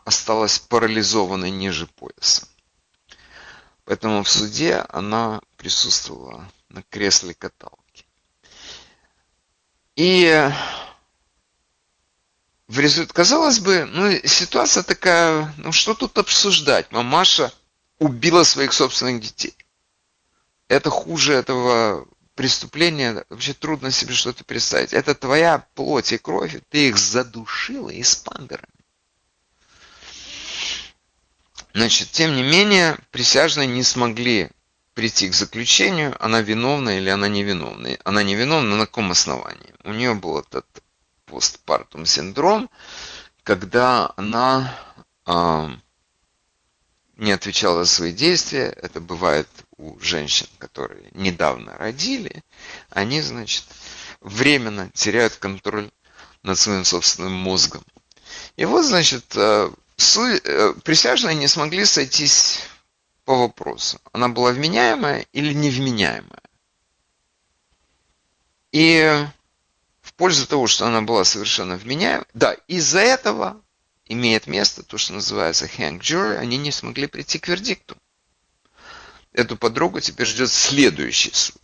осталась парализованной ниже пояса. Поэтому в суде она присутствовала на кресле каталки. И в результате, казалось бы, ситуация такая, что тут обсуждать? Мамаша убила своих собственных детей. Это хуже этого преступления, вообще трудно себе что-то представить. Это твоя плоть и кровь, ты их задушила эспандерами. Значит, тем не менее, присяжные не смогли прийти к заключению, она виновна или она невиновна. Она невиновна на каком основании? У нее был этот постпартум синдром, когда она не отвечала за свои действия. Это бывает у женщин, которые недавно родили. Они, значит, временно теряют контроль над своим собственным мозгом. И вот, значит, присяжные не смогли сойтись по вопросу. Она была вменяемая или невменяемая. И в пользу того, что она была совершенно вменяемой, да, из-за этого имеет место то, что называется hung jury, они не смогли прийти к вердикту. Эту подругу теперь ждет следующий суд.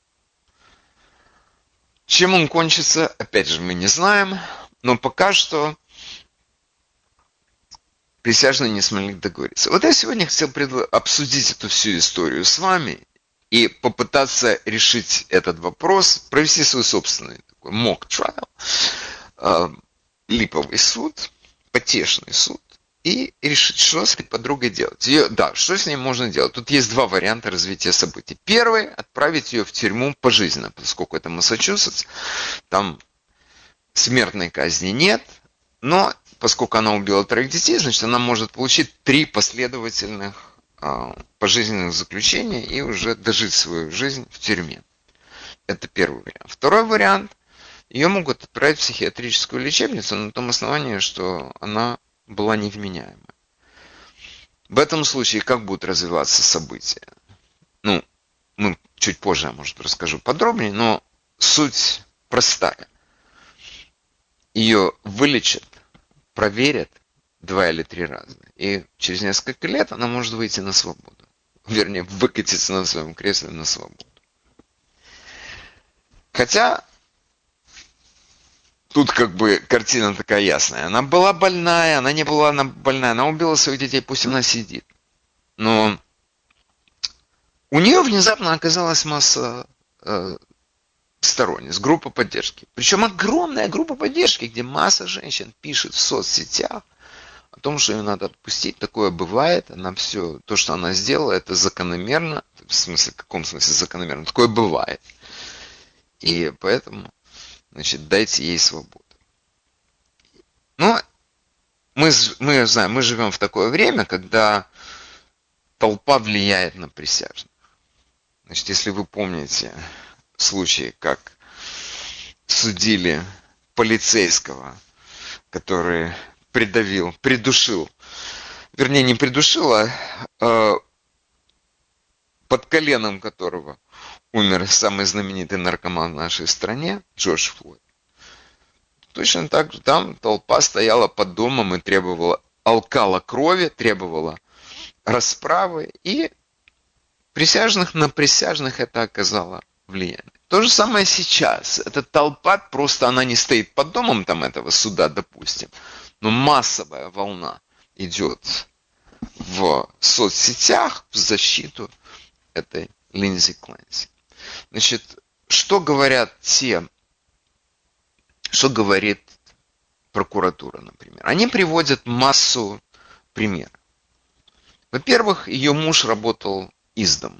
Чем он кончится, опять же, мы не знаем, но пока что присяжные не смогли договориться. Вот я сегодня хотел обсудить эту всю историю с вами и попытаться решить этот вопрос, провести свой собственный такой mock trial, липовый суд, потешный суд, и решить, что с этой подругой делать. Что с ней можно делать? Тут есть два варианта развития событий. Первый – отправить ее в тюрьму пожизненно, поскольку это Массачусетс, там смертной казни нет, но поскольку она убила 3 детей, значит, она может получить 3 последовательных пожизненных заключения и уже дожить свою жизнь в тюрьме. Это первый вариант. Второй вариант. Ее могут отправить в психиатрическую лечебницу на том основании, что она была невменяемая. В этом случае как будут развиваться события? Мы чуть позже, я, может, расскажу подробнее, но суть простая. Ее вылечат, проверят 2 или 3 раза. И через несколько лет она может выйти на свободу. Вернее, выкатиться на своем кресле на свободу. Хотя тут как бы картина такая ясная. Она была больная, она не была больная, она убила своих детей, пусть она сидит. Но у нее внезапно оказалась масса сторонниц, группа поддержки. Причем огромная группа поддержки, где масса женщин пишет в соцсетях о том, что ее надо отпустить. Такое бывает. Она все, то, что она сделала, это закономерно. В смысле, в каком смысле закономерно? Такое бывает. И поэтому, значит, дайте ей свободу. Но мы знаем, мы живем в такое время, когда толпа влияет на присяжных. Значит, если вы помните случай, как судили полицейского, который придушил, вернее, не придушил, а под коленом которого умер самый знаменитый наркоман в нашей стране, Джордж Флойд. Точно так же там толпа стояла под домом и алкала крови, требовала расправы, и на присяжных это оказало влияние. То же самое сейчас. Эта толпа, просто она не стоит под домом там этого суда, допустим, но массовая волна идет в соцсетях в защиту этой Линдзи Клэнси. Значит, что говорит прокуратура, например? Они приводят массу примеров. Во-первых, ее муж работал из дому.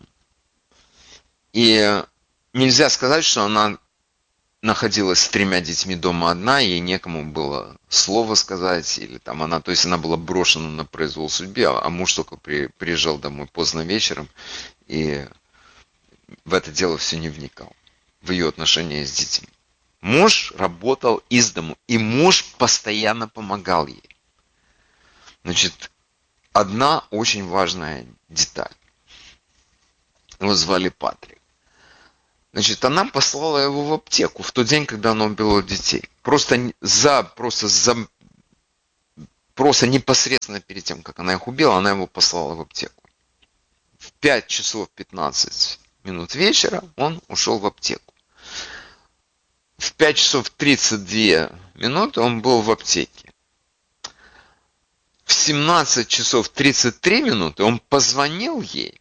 И нельзя сказать, что она находилась с 3 детьми дома одна, ей некому было слово сказать, или там она была брошена на произвол судьбы, а муж только приезжал домой поздно вечером и в это дело все не вникал, в ее отношения с детьми. Муж работал из дому, и муж постоянно помогал ей. Значит, одна очень важная деталь. Его звали Патрик. Значит, она послала его в аптеку в тот день, когда она убила детей. Просто за просто непосредственно перед тем, как она их убила, она его послала в аптеку. В 5 часов 15 минут вечера он ушел в аптеку. В 5 часов 32 минуты он был в аптеке. В 17 часов 33 минуты он позвонил ей,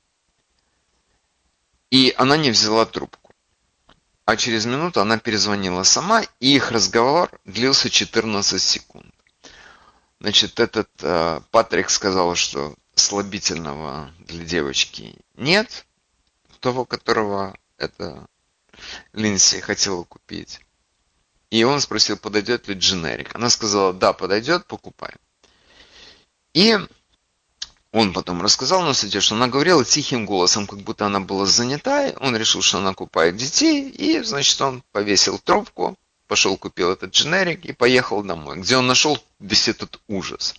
и она не взяла трубку. А через минуту она перезвонила сама, и их разговор длился 14 секунд. Значит, этот Патрик сказал, что слабительного для девочки нет, того, которого эта Линдси хотела купить. И он спросил, подойдет ли дженерик. Она сказала, да, подойдет, покупай. И он потом рассказал на суде, что она говорила тихим голосом, как будто она была занята. Он решил, что она купает детей. И, значит, он повесил трубку, пошел купил этот дженерик и поехал домой, где он нашел весь этот ужас.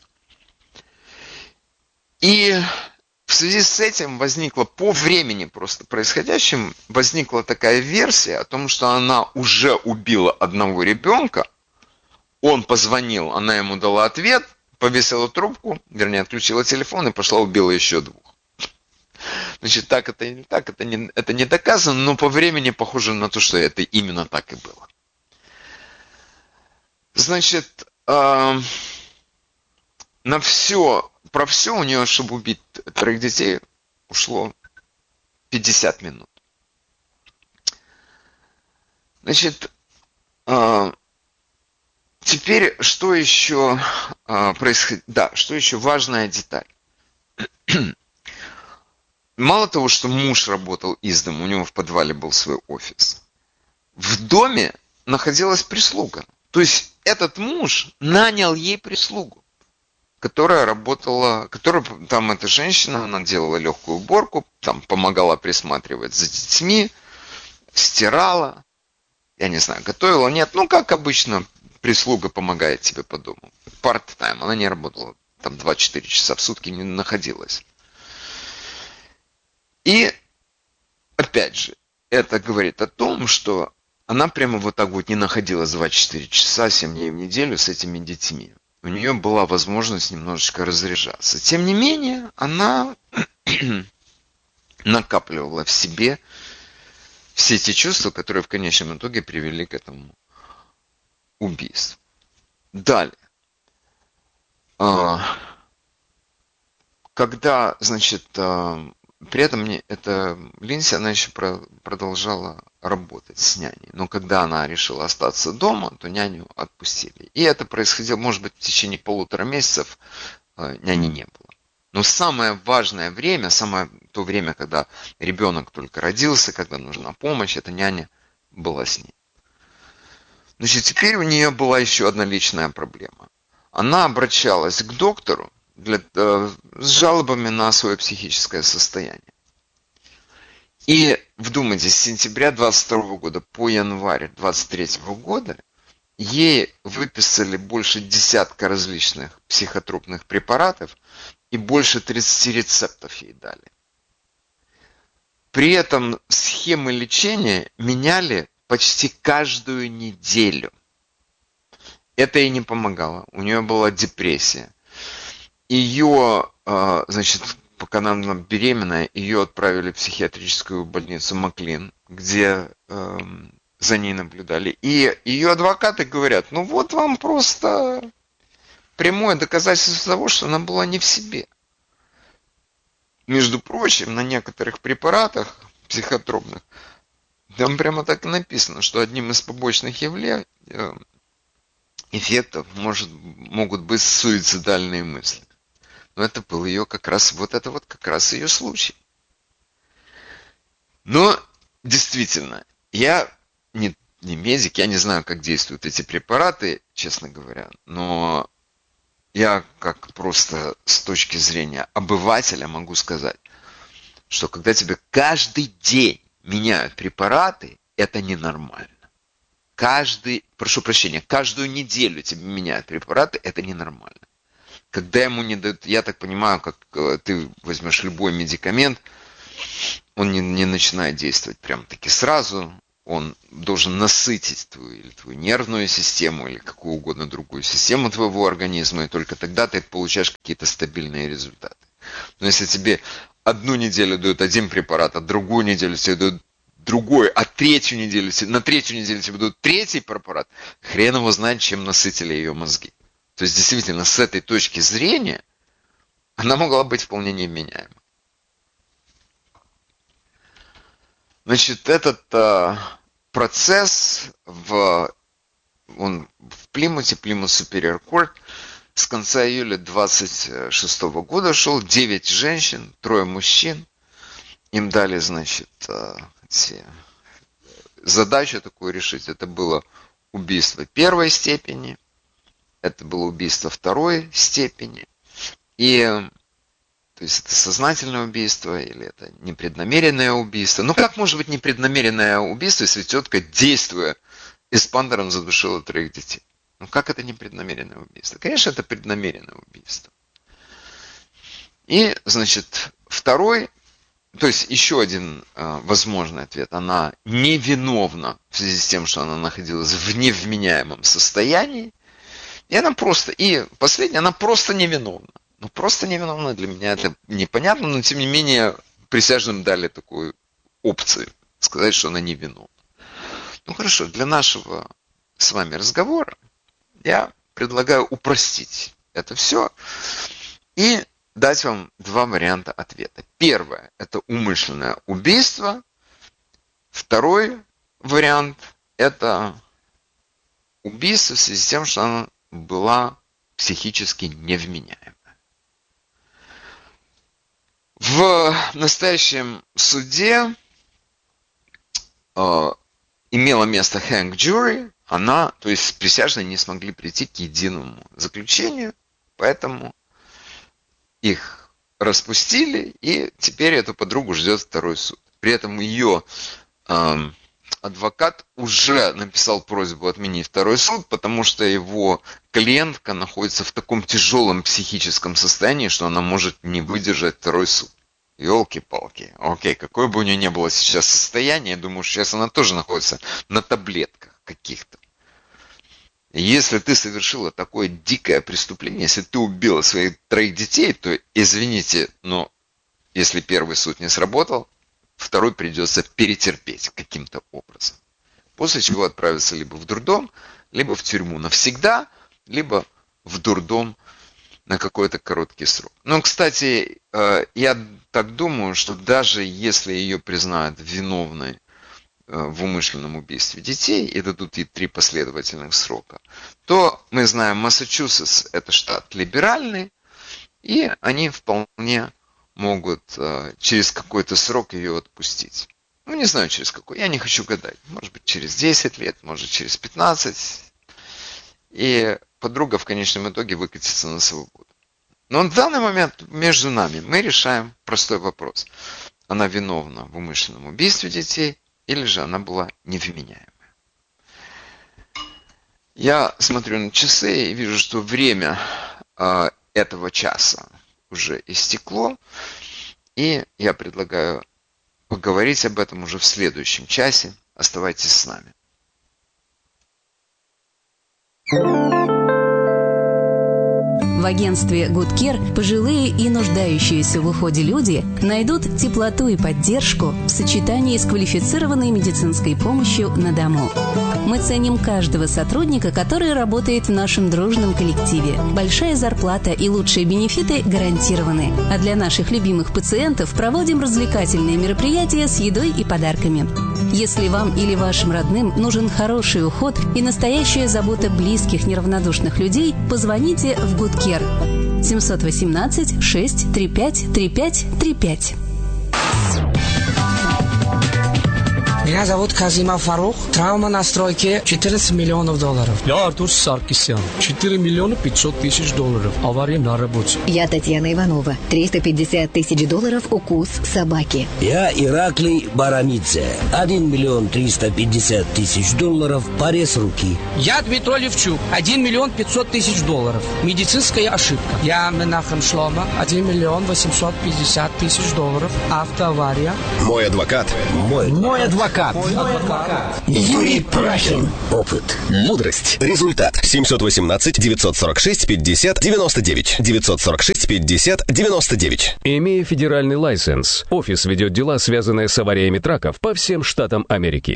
И в связи с этим возникла по времени просто происходящим, возникла такая версия о том, что она уже убила одного ребенка. Он позвонил, она ему дала ответ, повесила трубку, вернее, отключила телефон и пошла убила еще двух. Значит, так это и не так, это не доказано, но по времени похоже на то, что это именно так и было. Значит, про все у нее, чтобы убить 3 детей, ушло 50 минут. Значит, теперь, что еще происходит? Да, что еще важная деталь. Мало того, что муж работал из дома, у него в подвале был свой офис, в доме находилась прислуга. То есть этот муж нанял ей прислугу, которая работала, там эта женщина, она делала легкую уборку, там помогала присматривать за детьми, стирала, я не знаю, готовила, нет, ну как обычно прислуга помогает тебе по дому. Part-time, она не работала, там 24 часа в сутки не находилась. И, опять же, это говорит о том, что она прямо вот так вот не находилась 24 часа, 7 дней в неделю с этими детьми. У нее была возможность немножечко разряжаться. Тем не менее, она накапливала в себе все эти чувства, которые в конечном итоге привели к этому убийству. Далее. Когда, значит, при этом эта Линдси, она еще продолжала работать с няней. Но когда она решила остаться дома, то няню отпустили. И это происходило, может быть, в течение 1,5 месяцев няни не было. Но самое важное время, то время, когда ребенок только родился, когда нужна помощь, эта няня была с ней. Значит, теперь у нее была еще одна личная проблема. Она обращалась к доктору с жалобами на свое психическое состояние. И вдумайтесь, с сентября 22 года по январь 23 года ей выписали больше десятка различных психотропных препаратов и больше 30 рецептов ей дали. При этом схемы лечения меняли почти каждую неделю. Это ей не помогало. У нее была депрессия. Ее, значит, пока она была беременная, ее отправили в психиатрическую больницу Маклин, где за ней наблюдали. И ее адвокаты говорят, ну вот вам просто прямое доказательство того, что она была не в себе. Между прочим, на некоторых препаратах психотропных там прямо так и написано, что одним из побочных эффектов могут быть суицидальные мысли. Но это был ее как раз, как раз ее случай. Но действительно, я не медик, я не знаю, как действуют эти препараты, честно говоря, но я как просто с точки зрения обывателя могу сказать, что когда тебе каждый день меняют препараты, это ненормально. Каждую неделю тебе меняют препараты, это ненормально. Когда ему не дают, я так понимаю, как ты возьмешь любой медикамент, он не начинает действовать прям таки сразу. он должен насытить твою нервную систему или какую угодно другую систему твоего организма, и только тогда ты получаешь какие-то стабильные результаты. Но если тебе одну неделю дают один препарат, а другую неделю тебе дают другой, а на третью неделю тебе дают третий препарат, хрен его знает, чем насытили ее мозги. То есть, действительно, с этой точки зрения, она могла быть вполне невменяема. Значит, этот процесс он в Плимуте, Plymouth Superior Court, с конца июля 26 года шел. 9 женщин, 3 мужчин. Им дали, значит, задачу такую решить. Это было убийство первой степени, это было убийство второй степени. И, то есть, это сознательное убийство или это непреднамеренное убийство. Ну, как может быть непреднамеренное убийство, если тетка, действуя эспандером, задушила 3 детей? Ну, как это непреднамеренное убийство? Конечно, это преднамеренное убийство. И, значит, второй, то есть еще один возможный ответ. Она невиновна в связи с тем, что она находилась в невменяемом состоянии. И последняя, она просто невиновна. Ну, просто невиновна, для меня это непонятно, но тем не менее присяжным дали такую опцию, сказать, что она невиновна. Ну, хорошо, для нашего с вами разговора я предлагаю упростить это все и дать вам 2 варианта ответа. Первое – это умышленное убийство. Второй вариант – это убийство в связи с тем, что она была психически невменяема. В настоящем суде имело место hung jury, то есть присяжные не смогли прийти к единому заключению, поэтому их распустили, и теперь эту подругу ждет второй суд. При этом ее адвокат уже написал просьбу отменить второй суд, потому что его клиентка находится в таком тяжелом психическом состоянии, что она может не выдержать второй суд. Ёлки-палки. Окей, какое бы у нее ни было сейчас состояние, я думаю, что сейчас она тоже находится на таблетках каких-то. Если ты совершила такое дикое преступление, если ты убила своих 3 детей, то, извините, но если первый суд не сработал, второй придется перетерпеть каким-то образом. После чего отправиться либо в дурдом, либо в тюрьму навсегда, либо в дурдом на какой-то короткий срок. Но, кстати, я так думаю, что даже если ее признают виновной в умышленном убийстве детей и дадут ей 3 последовательных срока, то мы знаем, Массачусетс – это штат либеральный, и они вполне могут через какой-то срок ее отпустить. Ну, не знаю, через какой. Я не хочу гадать. Может быть, через 10 лет, может, через 15. И подруга в конечном итоге выкатится на свободу. Но в данный момент между нами мы решаем простой вопрос. Она виновна в умышленном убийстве детей или же она была невменяемая? Я смотрю на часы и вижу, что время этого часа уже истекло. И я предлагаю поговорить об этом уже в следующем часе. Оставайтесь с нами. В агентстве Good Care пожилые и нуждающиеся в уходе люди найдут теплоту и поддержку в сочетании с квалифицированной медицинской помощью на дому. Мы ценим каждого сотрудника, который работает в нашем дружном коллективе. Большая зарплата и лучшие бенефиты гарантированы. А для наших любимых пациентов проводим развлекательные мероприятия с едой и подарками. Если вам или вашим родным нужен хороший уход и настоящая забота близких неравнодушных людей, позвоните в Good Care 718 635 3535. Меня зовут Казима Фарух. Травма на стройке $14 миллионов. Я Артур Саркисян. 4 миллиона 500 тысяч долларов. Авария на работе. Я Татьяна Иванова. $350 тысяч укус собаки. Я Ираклий Барамидзе. 1 миллион 350 тысяч долларов. Порез руки. Я Дмитрий Левчук. 1 миллион 500 тысяч долларов. Медицинская ошибка. Я Менахем Шлома. 1 миллион 850 тысяч долларов. Автоавария. Мой адвокат. Мой адвокат. адвокат. Юрий Прахин. Опыт. Мудрость. Результат. 718-946-50-99. 946-50-99. Имея федеральный лайсенс, офис ведет дела, связанные с авариями траков по всем штатам Америки.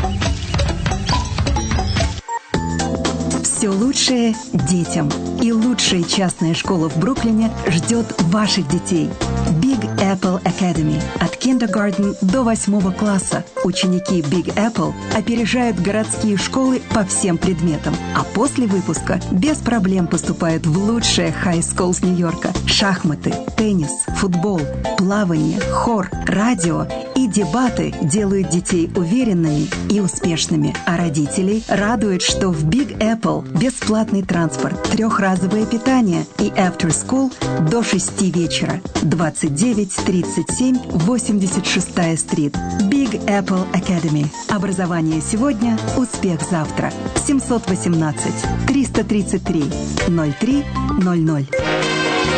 Все лучшее детям. И лучшая частная школа в Бруклине ждет ваших детей. Big Apple Academy. От kindergarten до 8 класса. Ученики Big Apple опережают городские школы по всем предметам. А после выпуска без проблем поступают в лучшие high schools Нью-Йорка. Шахматы, теннис, футбол, плавание, хор, радио и дебаты делают детей уверенными и успешными. А родителей радует, что в Big Apple бесплатный транспорт, трехразовое питание и after school до 6 вечера. 2937 86-я стрит. Big Apple Academy. Образование сегодня, успех завтра. 718 333 0300.